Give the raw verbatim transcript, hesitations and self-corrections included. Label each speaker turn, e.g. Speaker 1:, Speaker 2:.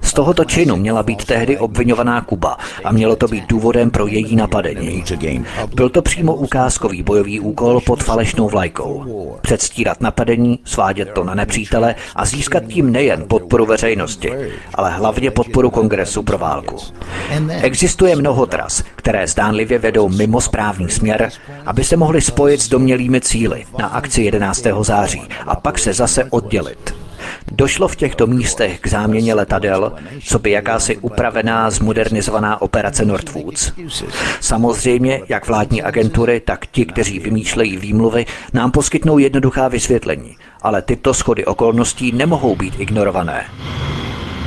Speaker 1: Z tohoto činu měla být tehdy obviňovaná Kuba a mělo to být důvodem pro její napadení. Byl to přímo ukázkový bojový úkol pod falešnou vlajkou. Předstírat napadení, svádět to na nepřítele a získat tím nejen podporu veřejnosti, ale hlavně podporu Kongresu pro válku. Existuje mnoho tras, které zdánlivě vedou mimo správný směr, aby se mohli spojit s domnělými cíli na akci jedenáctého září a pak se zase oddělit. Došlo v těchto místech k záměně letadel, co by jakási upravená, zmodernizovaná operace Northwoods. Samozřejmě, jak vládní agentury, tak ti, kteří vymýšlejí výmluvy, nám poskytnou jednoduchá vysvětlení, ale tyto shody okolností nemohou být ignorované.